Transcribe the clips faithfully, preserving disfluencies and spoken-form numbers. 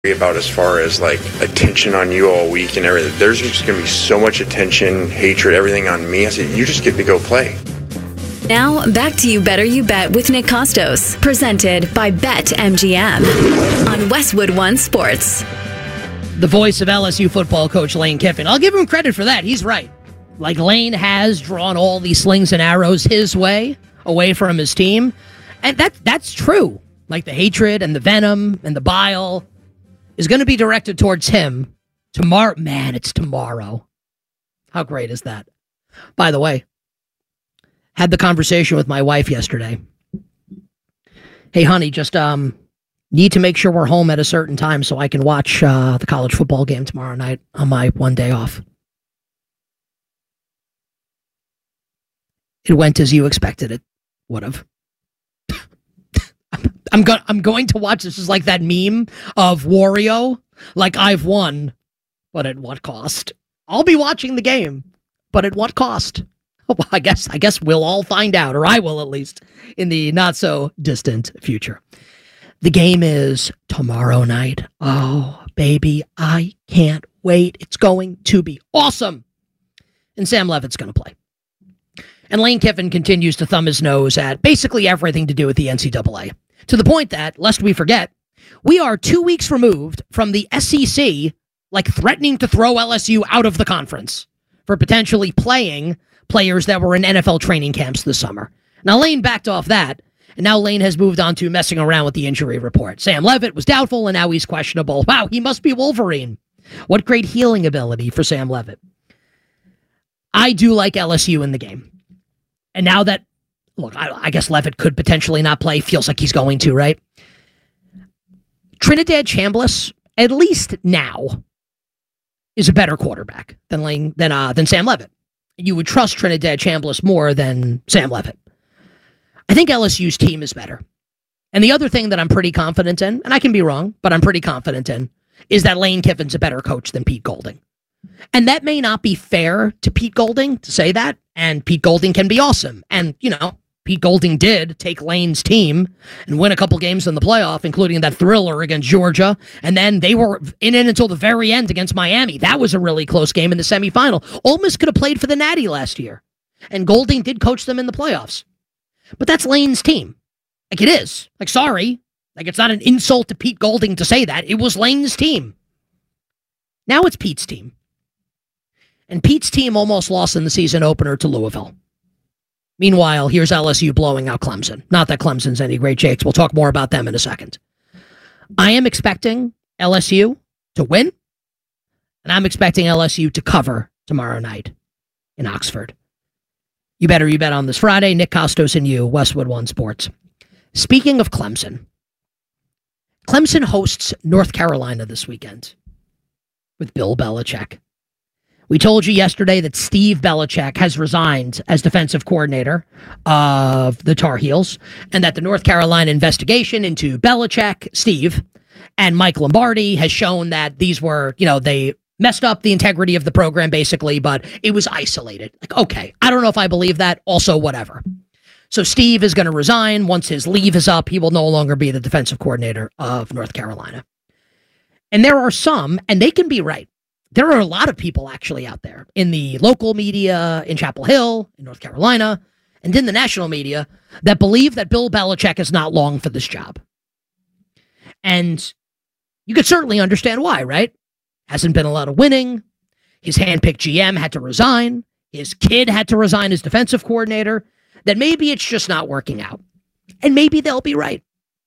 about as far as like attention on you all week and everything. There's just going to be so much attention, hatred, everything on me. I said, you just get to go play. Now, back to You Better You Bet with Nick Costos, presented by BetMGM on Westwood One Sports. The voice of L S U football coach Lane Kiffin. I'll give him credit for that. He's right. Like, Lane has drawn all these slings and arrows his way, away from his team. And that that's true. Like, the hatred and the venom and the bile is going to be directed towards him tomorrow. Man, it's tomorrow. How great is that? By the way, had the conversation with my wife yesterday. Hey, honey, just um need to make sure we're home at a certain time so I can watch uh, the college football game tomorrow night on my one day off. It went as you expected it would have. I'm going. I'm going to watch. This is like that meme of Wario. Like, I've won, but at what cost? I'll be watching the game, but at what cost? Well, I guess. I guess we'll all find out, or I will at least, in the not so distant future. The game is tomorrow night. Oh, baby, I can't wait. It's going to be awesome. And Sam Levitt's going to play. And Lane Kiffin continues to thumb his nose at basically everything to do with the N C double A. To the point that, lest we forget, we are two weeks removed from the S E C, like, threatening to throw L S U out of the conference for potentially playing players that were in N F L training camps this summer. Now, Lane backed off that, and now Lane has moved on to messing around with the injury report. Sam Levitt was doubtful, and now he's questionable. Wow, he must be Wolverine. What great healing ability for Sam Levitt. I do like L S U in the game. And now that, look, I, I guess Levitt could potentially not play. Feels like he's going to, right? Trinidad Chambliss, at least now, is a better quarterback than Lane, than uh, than Sam Levitt. You would trust Trinidad Chambliss more than Sam Levitt. I think L S U's team is better. And the other thing that I'm pretty confident in, and I can be wrong, but I'm pretty confident in, is that Lane Kiffin's a better coach than Pete Golding. And that may not be fair to Pete Golding to say that, and Pete Golding can be awesome. And, you know, Pete Golding did take Lane's team and win a couple games in the playoff, including that thriller against Georgia. And then they were in it until the very end against Miami. That was a really close game in the semifinal. Ole Miss could have played for the Natty last year. And Golding did coach them in the playoffs. But that's Lane's team. Like, it is. Like, sorry. Like, it's not an insult to Pete Golding to say that. It was Lane's team. Now it's Pete's team. And Pete's team almost lost in the season opener to Louisville. Meanwhile, here's L S U blowing out Clemson. Not that Clemson's any great shakes. We'll talk more about them in a second. I am expecting L S U to win, and I'm expecting L S U to cover tomorrow night in Oxford. You better you bet on this Friday. Nick Costos and you, Westwood One Sports. Speaking of Clemson, Clemson hosts North Carolina this weekend with Bill Belichick. We told you yesterday that Steve Belichick has resigned as defensive coordinator of the Tar Heels, and that the North Carolina investigation into Belichick, Steve, and Mike Lombardi has shown that these were, you know, they messed up the integrity of the program, basically, but it was isolated. Like, okay, I don't know if I believe that. Also, whatever. So Steve is going to resign. Once his leave is up, he will no longer be the defensive coordinator of North Carolina. And there are some, and they can be right. There are a lot of people actually out there in the local media, in Chapel Hill, in North Carolina, and in the national media that believe that Bill Belichick is not long for this job. And you could certainly understand why, right? Hasn't been a lot of winning. His handpicked G M had to resign. His kid had to resign as defensive coordinator. That maybe it's just not working out. And maybe they'll be right.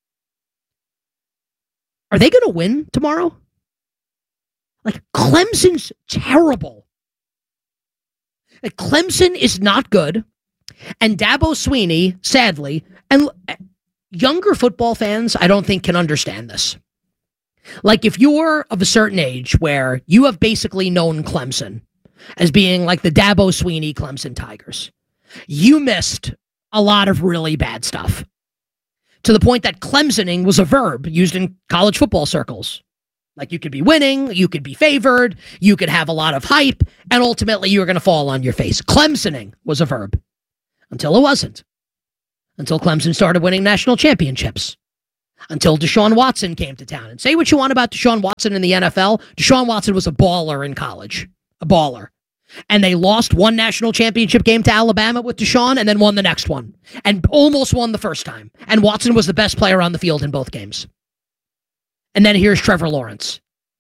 Are they going to win tomorrow? Like, Clemson's terrible. Like, Clemson is not good. And Dabo Swinney, sadly, and younger football fans, I don't think can understand this. Like, if you're of a certain age where you have basically known Clemson as being like the Dabo Swinney Clemson Tigers, you missed a lot of really bad stuff. To the point that Clemsoning was a verb used in college football circles. Like, you could be winning, you could be favored, you could have a lot of hype, and ultimately you were going to fall on your face. Clemsoning was a verb. Until it wasn't. Until Clemson started winning national championships. until Deshaun Watson came to town. And say what you want about Deshaun Watson in the N F L. Deshaun Watson was a baller in college, a baller. And they lost one national championship game to Alabama with Deshaun and then won the next one and almost won the first time. And Watson was the best player on the field in both games. And then here's Trevor Lawrence.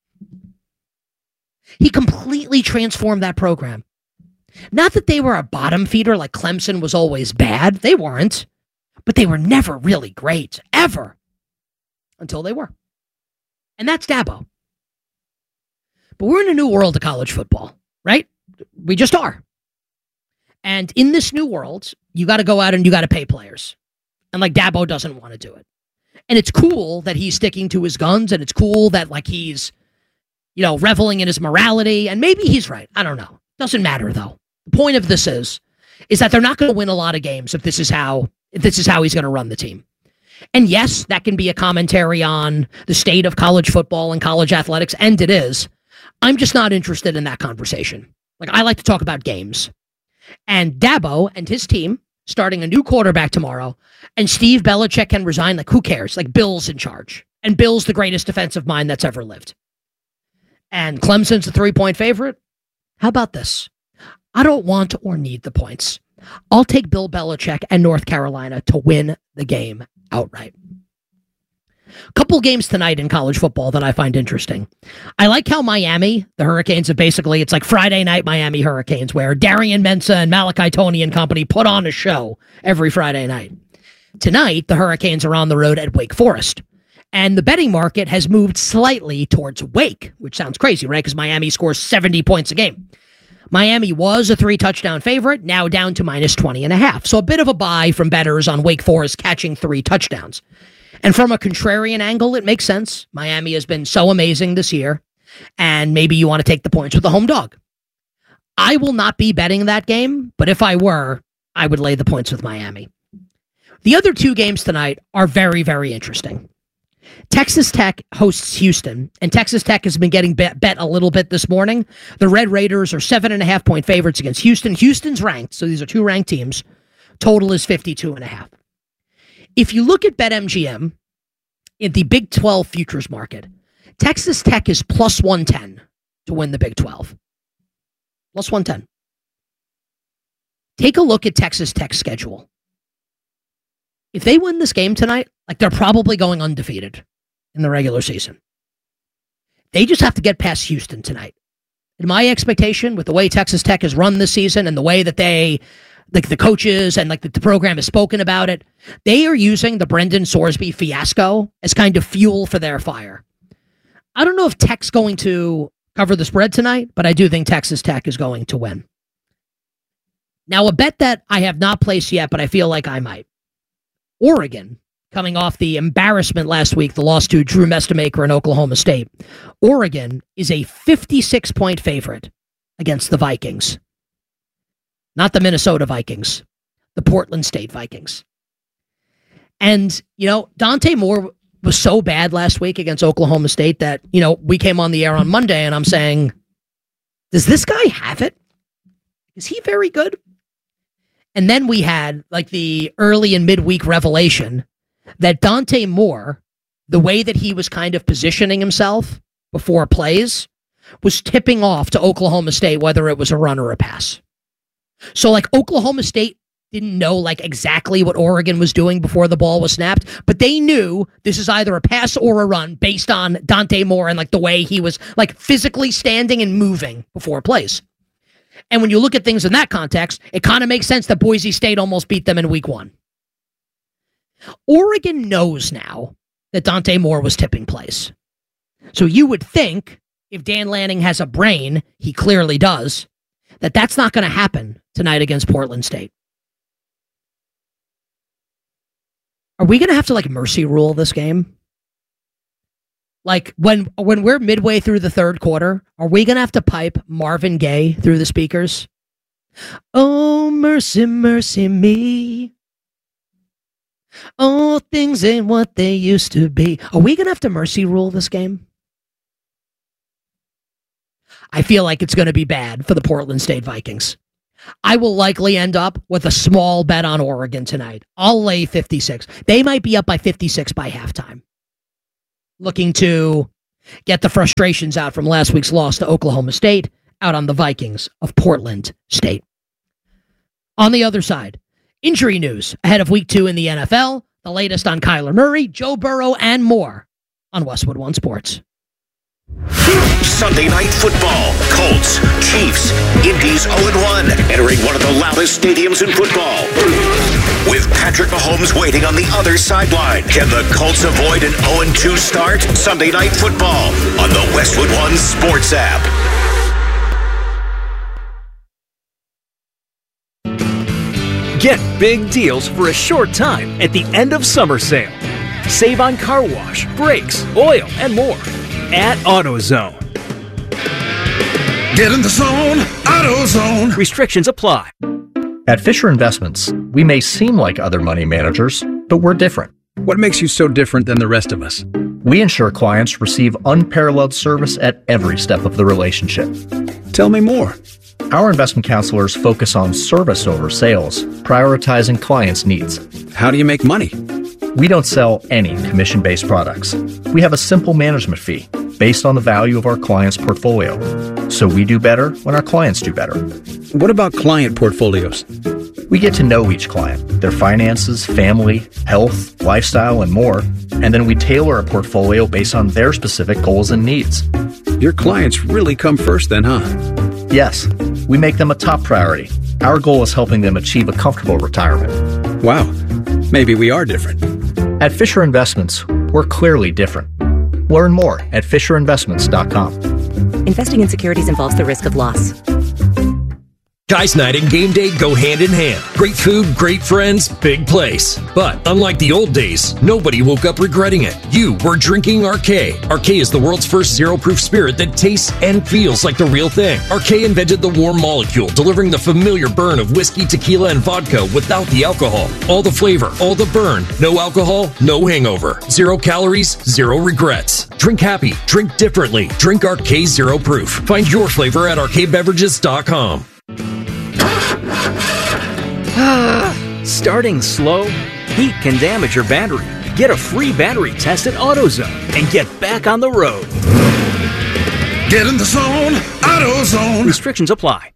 He completely transformed that program. Not that they were a bottom feeder like Clemson was always bad. They weren't. But they were never really great, ever. Until they were. And that's Dabo. But we're in a new world of college football, right? We just are. And in this new world, you got to go out and you got to pay players. And like Dabo doesn't want to do it. And it's cool that he's sticking to his guns, and it's cool that like he's, you know, reveling in his morality. And maybe he's right. I don't know. Doesn't matter though. The point of this is, is that they're not going to win a lot of games if this is how if this is how he's going to run the team. And yes, that can be a commentary on the state of college football and college athletics, and it is. I'm just not interested in that conversation. Like, I like to talk about games. And Dabo and his team starting a new quarterback tomorrow, and Steve Belichick can resign. Like, who cares? Like, Bill's in charge. And Bill's the greatest defensive mind that's ever lived. And Clemson's a three-point favorite. How about this? I don't want or need the points. I'll take Bill Belichick and North Carolina to win the game outright. Couple games tonight in college football that I find interesting. I like how Miami, the Hurricanes, have basically, it's like Friday night Miami Hurricanes, where Darian Mensah and Malachi Toney and company put on a show every Friday night. Tonight, the Hurricanes are on the road at Wake Forest. And the betting market has moved slightly towards Wake, which sounds crazy, right? Because Miami scores seventy points a game. Miami was a three-touchdown favorite, now down to minus twenty and a half. So a bit of a buy from bettors on Wake Forest catching three touchdowns. And from a contrarian angle, it makes sense. Miami has been so amazing this year, and maybe you want to take the points with the home dog. I will not be betting that game, but if I were, I would lay the points with Miami. The other two games tonight are very, very interesting. Texas Tech hosts Houston, and Texas Tech has been getting bet, bet a little bit this morning. The Red Raiders are seven and a half point favorites against Houston. Houston's ranked, so these are two ranked teams. Total is fifty-two and a half. If you look at BetMGM in the Big twelve futures market, Texas Tech is plus one ten to win the Big twelve. Plus one ten. Take a look at Texas Tech's schedule. If they win this game tonight, like they're probably going undefeated in the regular season. They just have to get past Houston tonight. In my expectation, with the way Texas Tech has run this season and the way that they, like the coaches and like the, the program has spoken about it, they are using the Brendan Sorsby fiasco as kind of fuel for their fire. I don't know if Tech's going to cover the spread tonight, but I do think Texas Tech is going to win. Now, a bet that I have not placed yet, but I feel like I might. Oregon, coming off the embarrassment last week, the loss to Drew Mestamaker in Oklahoma State. Oregon is a fifty-six point favorite against the Vikings. Not the Minnesota Vikings, the Portland State Vikings. And, you know, Dante Moore was so bad last week against Oklahoma State that, you know, we came on the air on Monday and I'm saying, does this guy have it? Is he very good? And then we had like the early and midweek revelation that Dante Moore, the way that he was kind of positioning himself before plays, was tipping off to Oklahoma State whether it was a run or a pass. So like Oklahoma State didn't know like exactly what Oregon was doing before the ball was snapped, but they knew this is either a pass or a run based on Dante Moore and like the way he was like physically standing and moving before plays. And when you look at things in that context, it kind of makes sense that Boise State almost beat them in week one. Oregon knows now that Dante Moore was tipping plays. So you would think if Dan Lanning has a brain, he clearly does, that that's not going to happen tonight against Portland State. Are we going to have to like mercy rule this game? Like, when when we're midway through the third quarter, are we going to have to pipe Marvin Gaye through the speakers? Oh, mercy, mercy me. Oh, things ain't what they used to be. Are we going to have to mercy rule this game? I feel like it's going to be bad for the Portland State Vikings. I will likely end up with a small bet on Oregon tonight. I'll lay fifty-six. They might be up by fifty-six by halftime. looking to get the frustrations out from last week's loss to Oklahoma State out on the Vikings of Portland State. On the other side, injury news ahead of week two in the N F L, the latest on Kyler Murray, Joe Burrow, and more on Westwood One Sports. Sunday Night Football. Colts, Chiefs, Indy's oh and one, entering one of the loudest stadiums in football. With Patrick Mahomes waiting on the other sideline, can the Colts avoid an oh and two start? Sunday Night Football on the Westwood One Sports app. Get big deals for a short time at the end of summer sale. Save on car wash, brakes, oil, and more at AutoZone. Get in the zone, AutoZone. Restrictions apply. At Fisher Investments, we may seem like other money managers, but we're different. What makes you so different than the rest of us? We ensure clients receive unparalleled service at every step of the relationship. Tell me more. Our investment counselors focus on service over sales, prioritizing clients' needs. How do you make money? We don't sell any commission-based products. We have a simple management fee based on the value of our clients' portfolio. So we do better when our clients do better. What about client portfolios? We get to know each client, their finances, family, health, lifestyle, and more, and then we tailor a portfolio based on their specific goals and needs. Your clients really come first then, huh? Yes, we make them a top priority. Our goal is helping them achieve a comfortable retirement. Wow, maybe we are different. At Fisher Investments, we're clearly different. Learn more at fisher investments dot com. Investing in securities involves the risk of loss. Guys night and game day go hand in hand. Great food, great friends, big place. But unlike the old days, nobody woke up regretting it. You were drinking R K. R K is the world's first zero-proof spirit that tastes and feels like the real thing. R K invented the warm molecule, delivering the familiar burn of whiskey, tequila, and vodka without the alcohol. All the flavor, all the burn. No alcohol, no hangover. Zero calories, zero regrets. Drink happy, drink differently. Drink R K Zero Proof. Find your flavor at R K beverages dot com. Starting slow, heat can damage your battery. Get a free battery test at AutoZone and get back on the road. Get in the zone, AutoZone. Restrictions apply.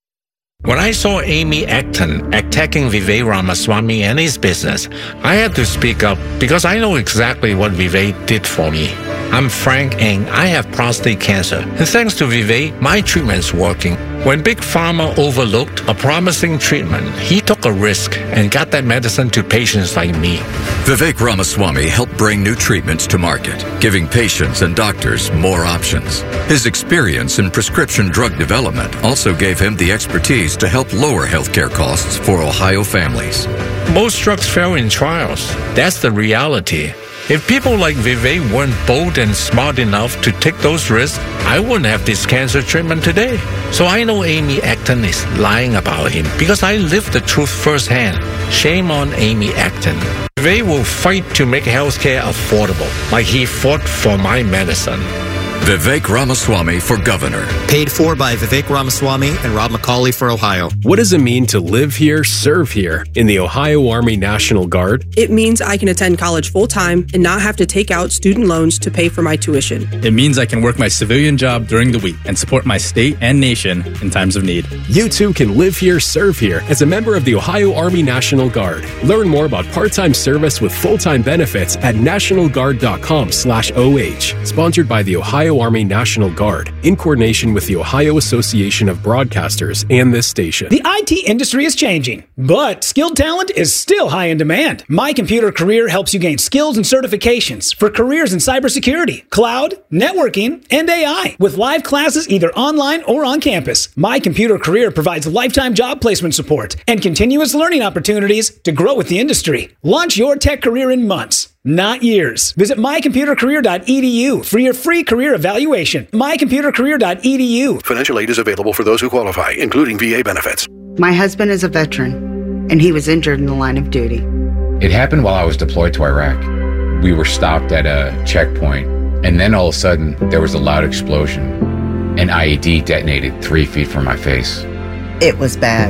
When I saw Amy Acton attacking Vivek Ramaswamy and his business, I had to speak up because I know exactly what Vivek did for me. I'm Frank and I have prostate cancer. And thanks to Vivek, my treatment's working. When Big Pharma overlooked a promising treatment, he took a risk and got that medicine to patients like me. Vivek Ramaswamy helped bring new treatments to market, giving patients and doctors more options. His experience in prescription drug development also gave him the expertise to help lower healthcare costs for Ohio families. Most drugs fail in trials. That's the reality. If people like Vivek weren't bold and smart enough to take those risks, I wouldn't have this cancer treatment today. So I know Amy Acton is lying about him because I lived the truth firsthand. Shame on Amy Acton. Vivek will fight to make healthcare affordable, like he fought for my medicine. Vivek Ramaswamy for governor. Paid for by Vivek Ramaswamy and Rob McCauley for Ohio. What does it mean to live here, serve here in the Ohio Army National Guard? It means I can attend college full-time and not have to take out student loans to pay for my tuition. It means I can work my civilian job during the week and support my state and nation in times of need. You too can live here, serve here as a member of the Ohio Army National Guard. Learn more about part-time service with full-time benefits at national guard dot com slash O H. Sponsored by the Ohio Army National Guard in coordination with the Ohio Association of Broadcasters and this station. The I T industry is changing, but skilled talent is still high in demand. My Computer Career helps you gain skills and certifications for careers in cybersecurity, cloud, networking, and A I with live classes either online or on campus. My Computer Career provides lifetime job placement support and continuous learning opportunities to grow with the industry. Launch your tech career in months, not years. Visit my computer career dot e d u for your free career evaluation. my computer career dot e d u. Financial aid is available for those who qualify, including V A benefits. My husband is a veteran, and he was injured in the line of duty. It happened while I was deployed to Iraq. We were stopped at a checkpoint, and then all of a sudden, there was a loud explosion. An I E D detonated three feet from my face. It was bad.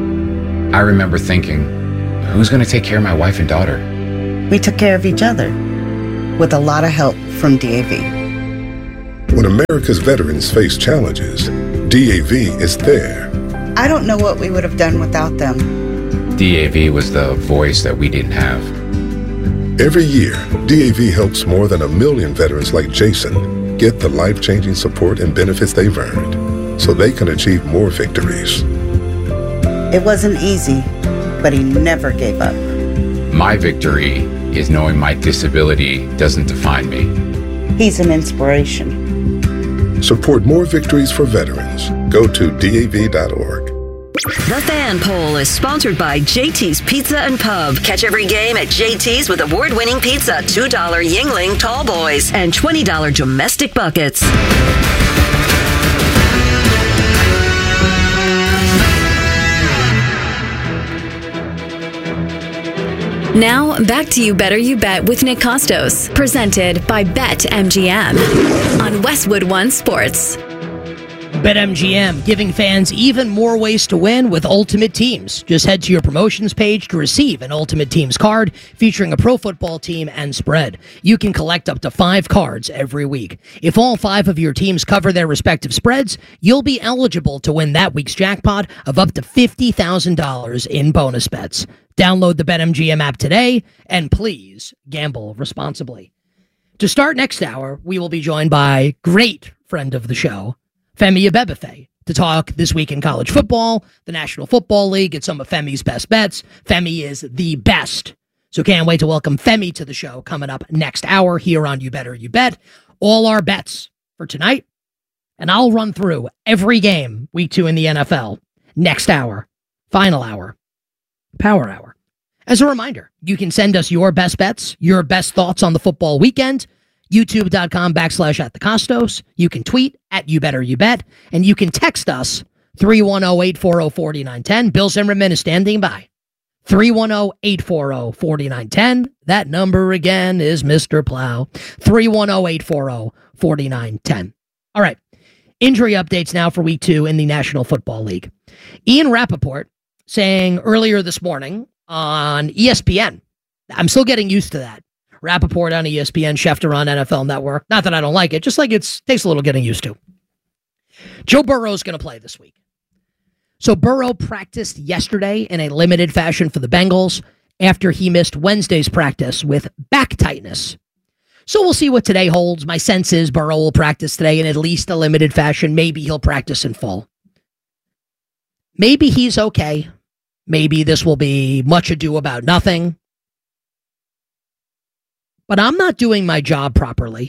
I remember thinking, who's going to take care of my wife and daughter? We took care of each other. with a lot of help from D A V. When America's veterans face challenges, D A V is there. I don't know what we would have done without them. D A V was the voice that we didn't have. Every year, D A V helps more than a million veterans like Jason get the life-changing support and benefits they've earned so they can achieve more victories. It wasn't easy, but he never gave up. My victory is knowing my disability doesn't define me. He's an inspiration. Support more victories for veterans. Go to D A V dot org. The Fan Poll is sponsored by J T's Pizza and Pub. Catch every game at J T's with award-winning pizza, two dollar Yingling Tall Boys, and twenty dollar domestic buckets. Now, back to You Better You Bet with Nick Costos, presented by BetMGM on Westwood One Sports. BetMGM, giving fans even more ways to win with Ultimate Teams. Just head to your promotions page to receive an Ultimate Teams card featuring a pro football team and spread. You can collect up to five cards every week. If all five of your teams cover their respective spreads, you'll be eligible to win that week's jackpot of up to fifty thousand dollars in bonus bets. Download the BetMGM app today, and please gamble responsibly. To start next hour, we will be joined by great friend of the show, Femi Abebefe, to talk this week in college football, the National Football League, and some of Femi's best bets. Femi is the best. So can't wait to welcome Femi to the show coming up next hour here on You Better You Bet. All our bets for tonight, and I'll run through every game week two in the N F L next hour, final hour, power hour. As a reminder, you can send us your best bets, your best thoughts on the football weekend, youtube.com backslash at the Costos. You can tweet at You Better You Bet, and you can text us three one zero, eight four zero, four nine one zero. Bill Zimmerman is standing by. three one zero, eight four zero, four nine one zero. That number again is Mister Plow. three one zero, eight four zero, four nine one zero. All right. Injury updates now for week two in the National Football League. Ian Rappaport saying earlier this morning on E S P N, I'm still getting used to that. Rappaport on E S P N, Schefter on N F L Network. Not that I don't like it, just like it takes a little getting used to. Joe Burrow's going to play this week. So Burrow practiced yesterday in a limited fashion for the Bengals after he missed Wednesday's practice with back tightness. So we'll see what today holds. My sense is Burrow will practice today in at least a limited fashion. Maybe he'll practice in full. Maybe he's okay. Maybe this will be much ado about nothing. But I'm not doing my job properly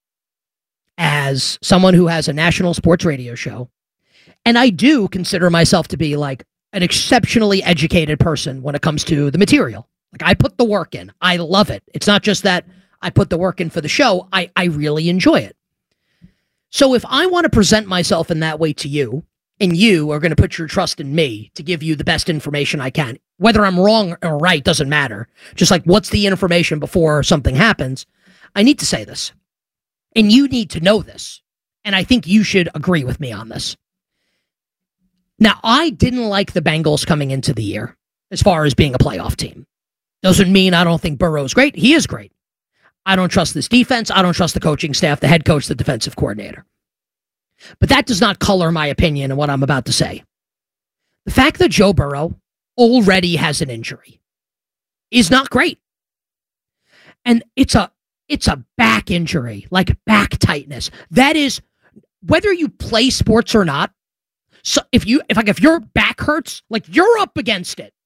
as someone who has a national sports radio show. And I do consider myself to be like an exceptionally educated person when it comes to the material. Like I put the work in. I love it. It's not just that I put the work in for the show. I, I really enjoy it. So if I want to present myself in that way to you, and you are going to put your trust in me to give you the best information I can, whether I'm wrong or right doesn't matter. Just like what's the information before something happens, I need to say this. And you need to know this. And I think you should agree with me on this. Now, I didn't like the Bengals coming into the year as far as being a playoff team. Doesn't mean I don't think Burrow's great. He is great. I don't trust this defense. I don't trust the coaching staff, the head coach, the defensive coordinator. But that does not color my opinion on what I'm about to say. The fact that Joe Burrow already has an injury is not great. And it's a it's a back injury, like back tightness. That is, whether you play sports or not, so if you if like if your back hurts, like you're up against it.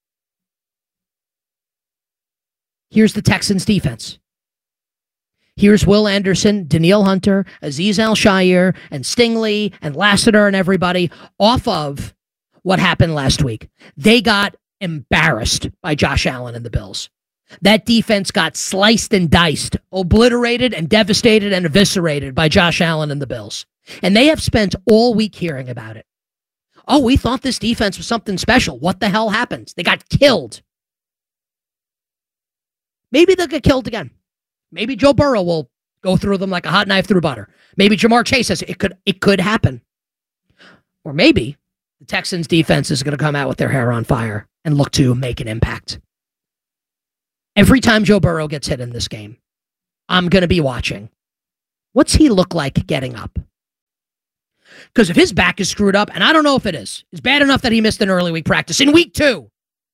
Here's the Texans defense. Here's Will Anderson, Danielle Hunter, Azeez Al-Shaair, and Stingley, and Lassiter, and everybody off of what happened last week. They got embarrassed by Josh Allen and the Bills. That defense got sliced and diced, obliterated and devastated and eviscerated by Josh Allen and the Bills. And they have spent all week hearing about it. Oh, we thought this defense was something special. What the hell happened? They got killed. Maybe they'll get killed again. Maybe Joe Burrow will go through them like a hot knife through butter. Maybe Jamar Chase says it could it could happen. Or maybe the Texans defense is going to come out with their hair on fire and look to make an impact. Every time Joe Burrow gets hit in this game, I'm going to be watching. What's he look like getting up? Because if his back is screwed up, and I don't know if it is, it's bad enough that he missed an early week practice. In week two,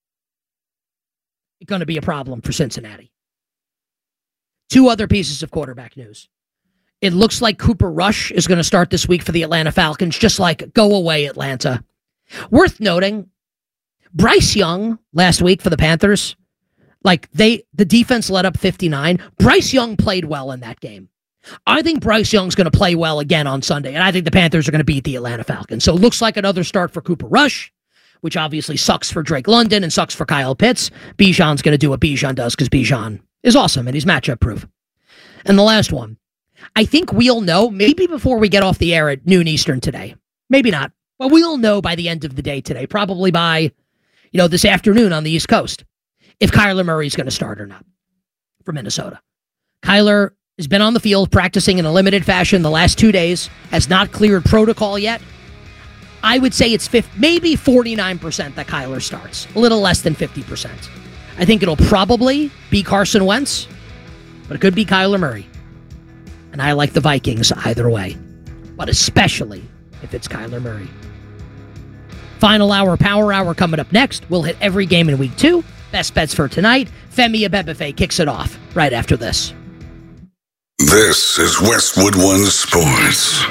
it's going to be a problem for Cincinnati. Two other pieces of quarterback news. It looks like Cooper Rush is going to start this week for the Atlanta Falcons, just like, go away, Atlanta. Worth noting, Bryce Young last week for the Panthers, like they, the defense let up fifty-nine. Bryce Young played well in that game. I think Bryce Young's going to play well again on Sunday, and I think the Panthers are going to beat the Atlanta Falcons. So it looks like another start for Cooper Rush, which obviously sucks for Drake London and sucks for Kyle Pitts. Bijan's going to do what Bijan does because Bijan is awesome and he's matchup proof. And the last one, I think we'll know maybe before we get off the air at noon Eastern today. Maybe not, but we'll know by the end of the day today, probably by, you know, this afternoon on the East Coast, if Kyler Murray is going to start or not for Minnesota. Kyler has been on the field practicing in a limited fashion the last two days, has not cleared protocol yet. I would say it's fifty, maybe forty-nine percent that Kyler starts, a little less than fifty percent. I think it'll probably be Carson Wentz, but it could be Kyler Murray. And I like the Vikings either way, but especially if it's Kyler Murray. Final hour, power hour coming up next. We'll hit every game in week two. Best bets for tonight. Femi Abebefe kicks it off right after this. This is Westwood One Sports.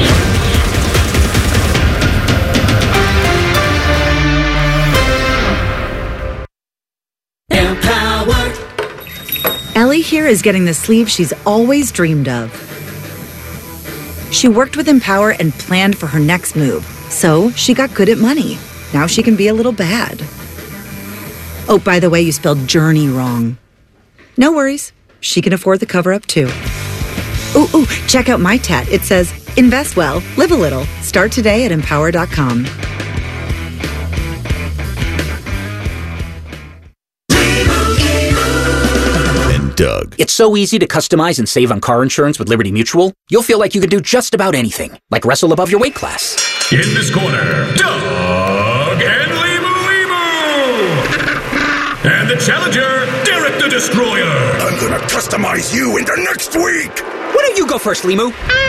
Empowered. Ellie here is getting the sleeve she's always dreamed of. She worked with Empower and planned for her next move, so she got good at money. Now she can be a little bad. Oh, by the way, you spelled journey wrong. No worries. She can afford the cover-up, too. Ooh, ooh, check out my tat. It says, invest well, live a little. Start today at empower dot com. Doug. It's so easy to customize and save on car insurance with Liberty Mutual. You'll feel like you can do just about anything, like wrestle above your weight class. In this corner, Doug and Leemu Leemu! And the challenger, Derek the Destroyer. I'm gonna customize you into next week. Why don't you go first, Leemu?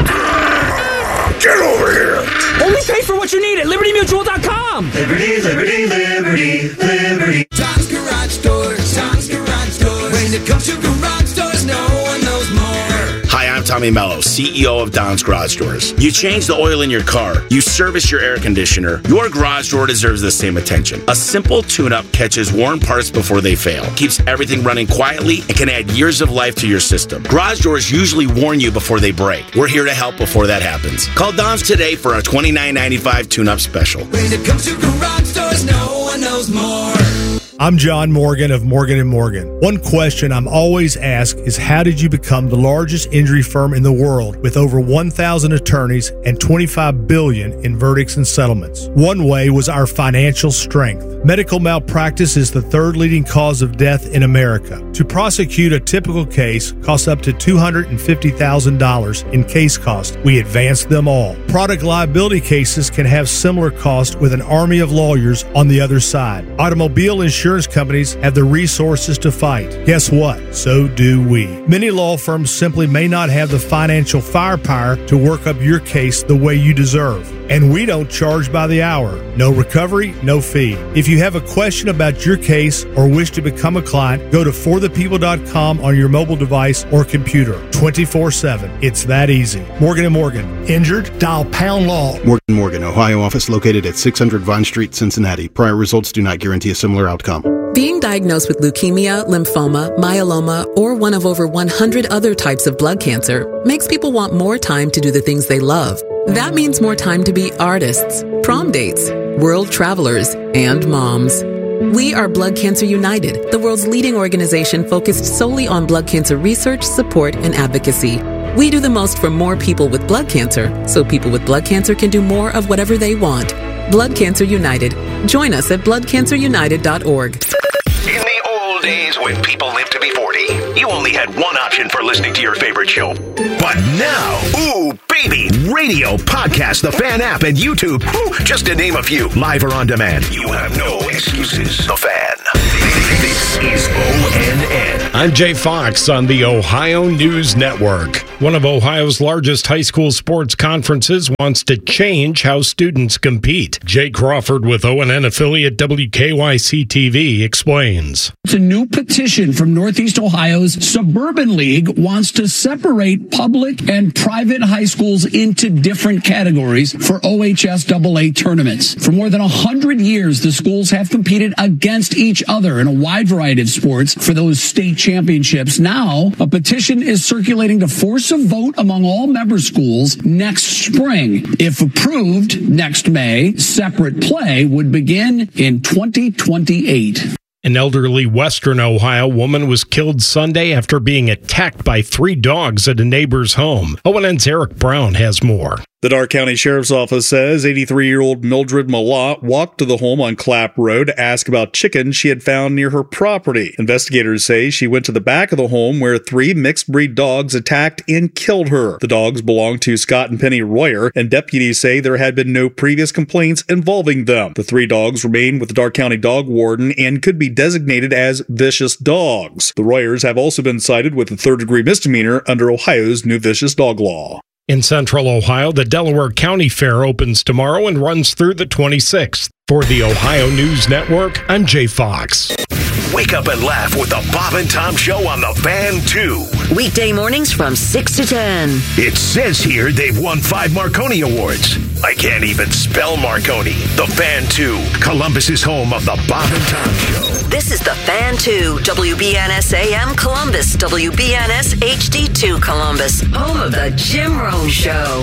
Get over here! Only pay for what you need at liberty mutual dot com. Liberty, liberty, liberty, liberty. Tom's Garage Doors, Tom's Garage Doors. When it comes to garage doors, no one knows more. Hi, I'm Tommy Mello, C E O of Don's Garage Doors. You change the oil in your car, you service your air conditioner, your garage door deserves the same attention. A simple tune-up catches worn parts before they fail, keeps everything running quietly, and can add years of life to your system. Garage doors usually warn you before they break. We're here to help before that happens. Call Don's today for a twenty-nine ninety-five tune-up special. When it comes to garage doors, no one knows more. I'm John Morgan of Morgan and Morgan. One question I'm always asked is, how did you become the largest injury firm in the world with over one thousand attorneys and twenty-five billion dollars in verdicts and settlements? One way was our financial strength. Medical malpractice is the third leading cause of death in America. To prosecute a typical case costs up to two hundred fifty thousand dollars in case costs. We advance them all. Product liability cases can have similar costs with an army of lawyers on the other side. Automobile insurance Insurance companies have the resources to fight. Guess what? So do we. Many law firms simply may not have the financial firepower to work up your case the way you deserve. And we don't charge by the hour. No recovery, no fee. If you have a question about your case or wish to become a client, go to for the people dot com on your mobile device or computer. twenty-four seven. It's that easy. Morgan and Morgan. Injured? Dial pound law. Morgan and Morgan, Ohio office located at six hundred Vine Street, Cincinnati. Prior results do not guarantee a similar outcome. Being diagnosed with leukemia, lymphoma, myeloma, or one of over one hundred other types of blood cancer makes people want more time to do the things they love. That means more time to be artists, prom dates, world travelers, and moms. We are Blood Cancer United, the world's leading organization focused solely on blood cancer research, support, and advocacy. We do the most for more people with blood cancer, so people with blood cancer can do more of whatever they want. Blood Cancer United. Join us at blood cancer united dot org. In the old days when people lived to be forty, you only had one option for listening to your favorite show. But now, ooh, baby, radio, podcast, the Fan app, and YouTube, ooh, just to name a few, live or on demand. You have no excuses. The Fan. This is O N N. I'm Jay Fox on the Ohio News Network. One of Ohio's largest high school sports conferences wants to change how students compete. Jay Crawford with O N N affiliate W K Y C T V explains. It's a new petition from Northeast Ohio's Suburban League wants to separate public and private high schools into different categories for O H S A A tournaments. For more than one hundred years, the schools have competed against each other in a wide variety of sports for those state championships. Now, a petition is circulating to force a vote among all member schools next spring. If approved next May, separate play would begin in twenty twenty-eight. An elderly Western Ohio woman was killed Sunday after being attacked by three dogs at a neighbor's home. O N N's Eric Brown has more. The Darke County Sheriff's Office says eighty-three-year-old Mildred Malott walked to the home on Clapp Road to ask about chickens she had found near her property. Investigators say she went to the back of the home where three mixed-breed dogs attacked and killed her. The dogs belonged to Scott and Penny Royer, and deputies say there had been no previous complaints involving them. The three dogs remain with the Darke County Dog Warden and could be designated as vicious dogs. The Royers have also been cited with a third-degree misdemeanor under Ohio's new vicious dog law. In Central Ohio, the Delaware County Fair opens tomorrow and runs through the twenty-sixth. For the Ohio News Network, I'm Jay Fox. Wake up and laugh with the Bob and Tom Show on the Fan two. Weekday mornings from six to ten. It says here they've won five Marconi Awards. I can't even spell Marconi. The Fan two, Columbus's home of the Bob and Tom Show. This is the Fan two, W B N S A M Columbus, W B N S H D two Columbus, home of the Jim Rome Show.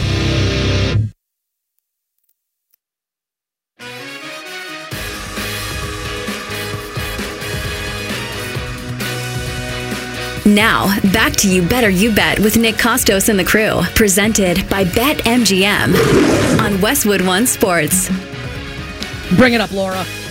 Now, back to You Better You Bet with Nick Costos and the crew, presented by BetMGM on Westwood One Sports. Bring it up, Laura.